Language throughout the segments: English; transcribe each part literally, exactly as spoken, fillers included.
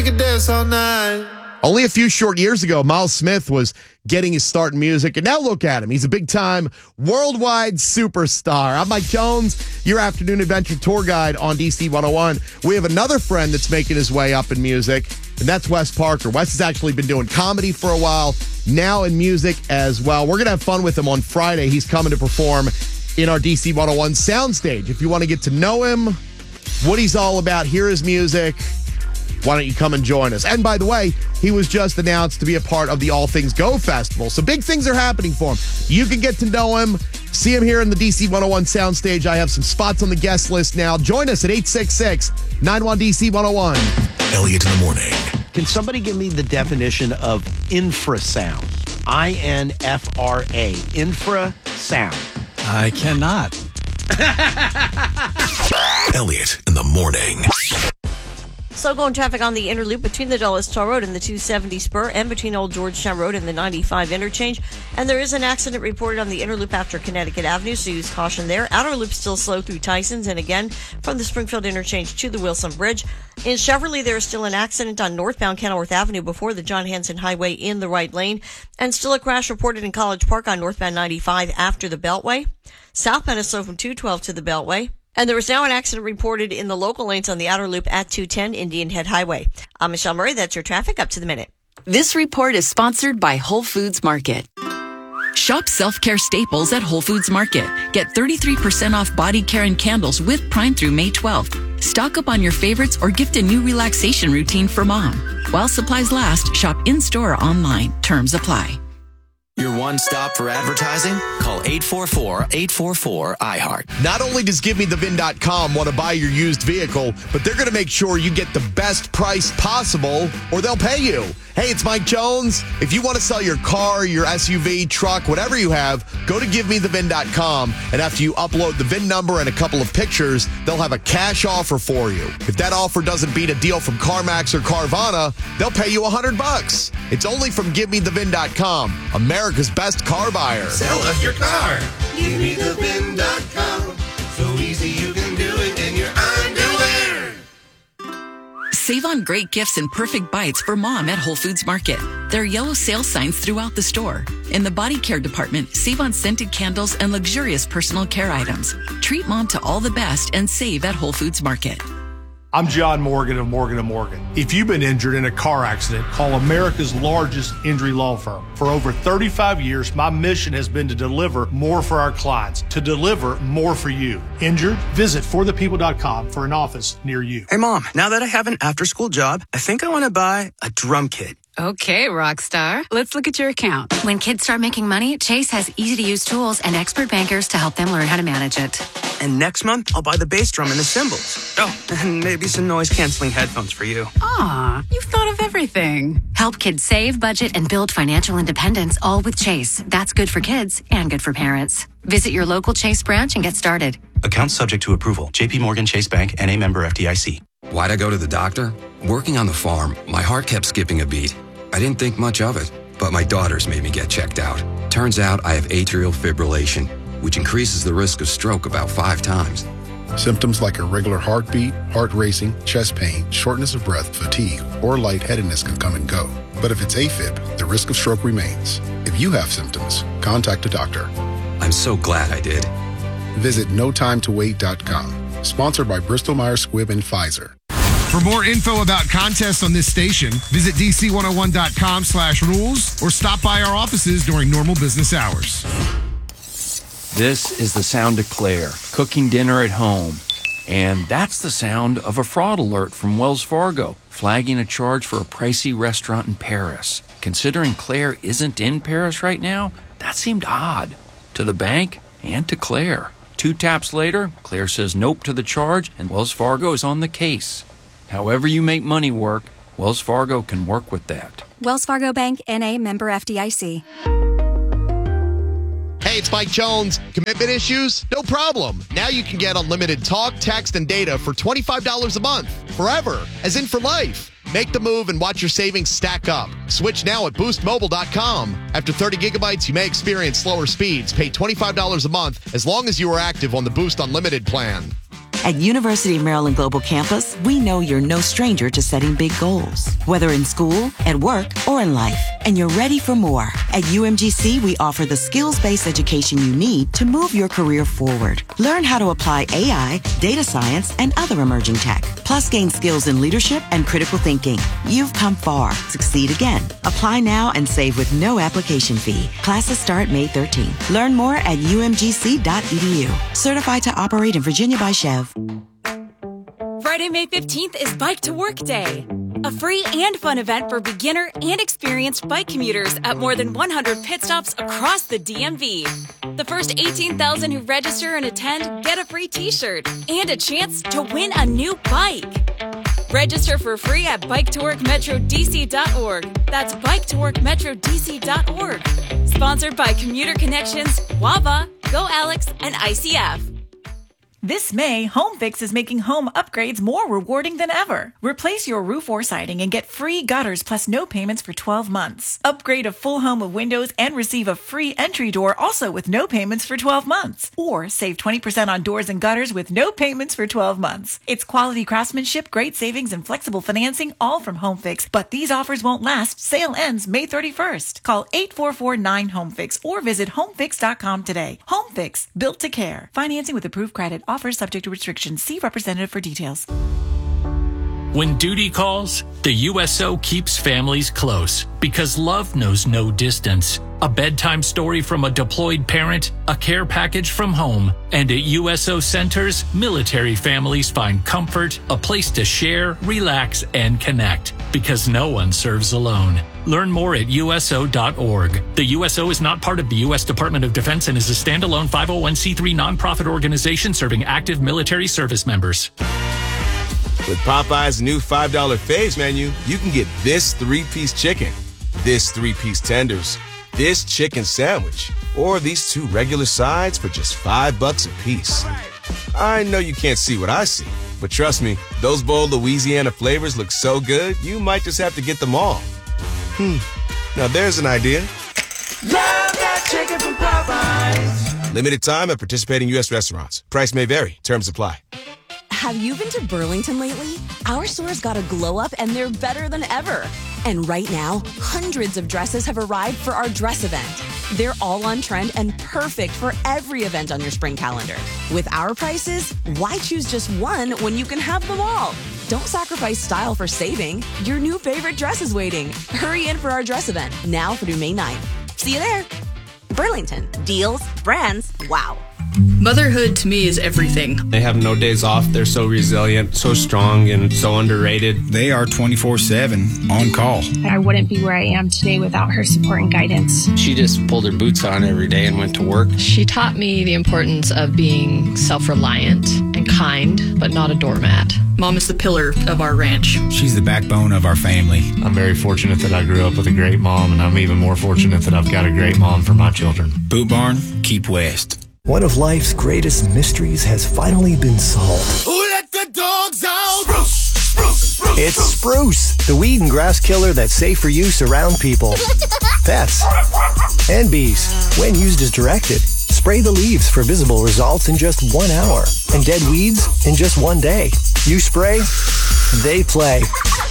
Dance all night. Only a few short years ago, Miles Smith was getting his start in music, and now look at him. He's a big-time worldwide superstar. I'm Mike Jones, your afternoon adventure tour guide on D C one oh one. We have another friend that's making his way up in music, and that's Wes Parker. Wes has actually been doing comedy for a while, now in music as well. We're going to have fun with him on Friday. He's coming to perform in our D C one oh one soundstage. If you want to get to know him, what he's all about, hear his music, why don't you come and join us? And by the way, he was just announced to be a part of the All Things Go Festival. So big things are happening for him. You can get to know him, see him here in the D C one oh one soundstage. I have some spots on the guest list now. Join us at eight six six, nine one D C one oh one. Elliot in the morning. Can somebody give me the definition of infrasound? I N F R A. Infrasound. I cannot. Elliot in the morning. Slow going traffic on the inner loop between the Dulles Toll Road and the two seventy spur and between Old Georgetown Road and the ninety-five interchange. And there is an accident reported on the inner loop after Connecticut Avenue, so use caution there. Outer loop still slow through Tyson's and again from the Springfield interchange to the Wilson Bridge. In Cheverly, there is still an accident on northbound Kenilworth Avenue before the John Hanson Highway in the right lane. And still a crash reported in College Park on northbound ninety-five after the Beltway. Southbound is slow from two twelve to the Beltway. And there was now an accident reported in the local lanes on the outer loop at two ten Indian Head Highway. I'm Michelle Murray. That's your traffic up to the minute. This report is sponsored by Whole Foods Market. Shop self-care staples at Whole Foods Market. Get thirty-three percent off body care and candles with Prime through May twelfth. Stock up on your favorites or gift a new relaxation routine for mom. While supplies last, shop in-store or online. Terms apply. Your one stop for advertising? Call eight four four, eight four four, I heart. Not only does Give Me The Vin dot com want to buy your used vehicle, but they're going to make sure you get the best price possible or they'll pay you. Hey, it's Mike Jones. If you want to sell your car, your S U V, truck, whatever you have, go to Give Me The Vin dot com, and after you upload the V I N number and a couple of pictures, they'll have a cash offer for you. If that offer doesn't beat a deal from CarMax or Carvana, they'll pay you one hundred bucks. It's only from Give Me The Vin dot com, America's best car buyer. Sell us your car. Give me the vin dot com. So easy you can do it in your underwear. Save on great gifts and perfect bites for mom at Whole Foods Market. There are yellow sale signs throughout the store. In the body care department, save on scented candles and luxurious personal care items. Treat mom to all the best and save at Whole Foods Market. I'm John Morgan of Morgan and Morgan. If you've been injured in a car accident, call America's largest injury law firm. For over thirty-five years, my mission has been to deliver more for our clients, to deliver more for you. Injured? Visit for the people dot com for an office near you. Hey, Mom, now that I have an after-school job, I think I want to buy a drum kit. Okay, Rockstar. Let's look at your account. When kids start making money, Chase has easy-to-use tools and expert bankers to help them learn how to manage it. And next month, I'll buy the bass drum and the cymbals. Oh, and maybe some noise-canceling headphones for you. Aw, you've thought of everything. Help kids save, budget, and build financial independence, all with Chase. That's good for kids and good for parents. Visit your local Chase branch and get started. Account subject to approval. J P Morgan Chase Bank, N A member F D I C. Why'd I go to the doctor? Working on the farm, my heart kept skipping a beat. I didn't think much of it, but my daughters made me get checked out. Turns out I have atrial fibrillation, which increases the risk of stroke about five times. Symptoms like irregular heartbeat, heart racing, chest pain, shortness of breath, fatigue, or lightheadedness can come and go. But if it's AFib, the risk of stroke remains. If you have symptoms, contact a doctor. I'm so glad I did. Visit no time to wait dot com. Sponsored by Bristol Myers Squibb and Pfizer. For more info about contests on this station, visit D C one oh one dot com slash rules or stop by our offices during normal business hours. This is the sound of Claire, cooking dinner at home. And that's the sound of a fraud alert from Wells Fargo, flagging a charge for a pricey restaurant in Paris. Considering Claire isn't in Paris right now, that seemed odd to the bank and to Claire. Two taps later, Claire says nope to the charge, and Wells Fargo is on the case. However you make money work, Wells Fargo can work with that. Wells Fargo Bank, N A member F D I C. Hey, it's Mike Jones. Commitment issues? No problem. Now you can get unlimited talk, text, and data for twenty-five dollars a month. Forever. As in for life. Make the move and watch your savings stack up. Switch now at boost mobile dot com. After thirty gigabytes, you may experience slower speeds. Pay twenty-five dollars a month as long as you are active on the Boost Unlimited plan. At University of Maryland Global Campus, we know you're no stranger to setting big goals, whether in school, at work, or in life, and you're ready for more. At U M G C, we offer the skills-based education you need to move your career forward. Learn how to apply A I, data science, and other emerging tech, plus gain skills in leadership and critical thinking. You've come far. Succeed again. Apply now and save with no application fee. Classes start May thirteenth. Learn more at U M G C dot E D U. Certified to operate in Virginia by Chev. Friday, May fifteenth is Bike to Work Day, a free and fun event for beginner and experienced bike commuters at more than one hundred pit stops across the D M V. The first eighteen thousand who register and attend get a free t-shirt and a chance to win a new bike. Register for free at bike to work metro d c dot org. That's bike to work metro d c dot org. Sponsored by Commuter Connections, W A V A, Go Alex, and I C F. This May, HomeFix is making home upgrades more rewarding than ever. Replace your roof or siding and get free gutters plus no payments for twelve months. Upgrade a full home of windows and receive a free entry door also with no payments for twelve months. Or save twenty percent on doors and gutters with no payments for twelve months. It's quality craftsmanship, great savings, and flexible financing all from HomeFix. But these offers won't last. Sale ends May thirty-first. Call eight four four nine home fix or visit home fix dot com today. HomeFix, built to care. Financing with approved credit. Offers subject to restrictions. See representative for details. When duty calls, the U S O keeps families close because love knows no distance. A bedtime story from a deployed parent, a care package from home, and at U S O centers, military families find comfort, a place to share, relax, and connect because no one serves alone. Learn more at U S O dot org. The U S O is not part of the U S Department of Defense and is a standalone five oh one c three nonprofit organization serving active military service members. With Popeye's new five dollar Faves menu, you can get this three-piece chicken, this three-piece tenders, this chicken sandwich, or these two regular sides for just five bucks a piece. I know you can't see what I see, but trust me, those bold Louisiana flavors look so good, you might just have to get them all. Hmm, now there's an idea. Love that chicken from Popeyes. Limited time at participating U S restaurants. Price may vary. Terms apply. Have you been to Burlington lately? Our store's got a glow up and they're better than ever. And right now, hundreds of dresses have arrived for our dress event. They're all on trend and perfect for every event on your spring calendar. With our prices, why choose just one when you can have them all? Don't sacrifice style for saving. Your new favorite dress is waiting. Hurry in for our dress event, now through May ninth. See you there. Burlington. Deals, brands, wow. Motherhood to me is everything. They have no days off. They're so resilient, so strong, and so underrated. They are twenty-four seven on call. I wouldn't be where I am today without her support and guidance. She just pulled her boots on every day and went to work. She taught me the importance of being self-reliant and kind, but not a doormat. Mom is the pillar of our ranch. She's the backbone of our family. I'm very fortunate that I grew up with a great mom, and I'm even more fortunate that I've got a great mom for my children. Boot Barn, keep west. One of life's greatest mysteries has finally been solved. Who let the dogs out? Spruce, spruce, spruce, it's Spruce, the weed and grass killer that's safe for use around people, pets, and bees. When used as directed, spray the leaves for visible results in just one hour, and dead weeds in just one day. You spray, they play.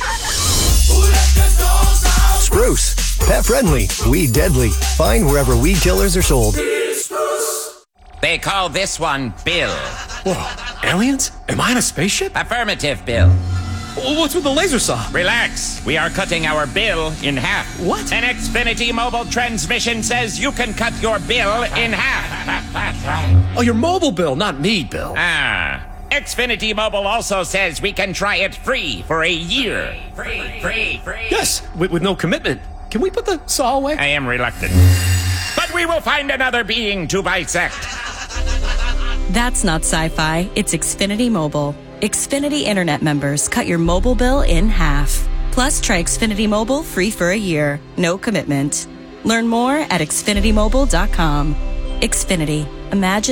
Spruce, pet friendly, weed deadly. Find wherever weed killers are sold. They call this one Bill. Whoa, aliens? Am I in a spaceship? Affirmative, Bill. What's with the laser saw? Relax. We are cutting our bill in half. What? An Xfinity mobile transmission says you can cut your bill in half. Oh, your mobile bill, not me, Bill. Ah. Xfinity Mobile also says we can try it free for a year. Free, free, free. Yes, with, with no commitment. Can we put the saw away? I am reluctant. But we will find another being to bisect. That's not sci-fi. It's Xfinity Mobile. Xfinity Internet members cut your mobile bill in half. Plus, try Xfinity Mobile free for a year. No commitment. Learn more at xfinity mobile dot com. Xfinity. Imagine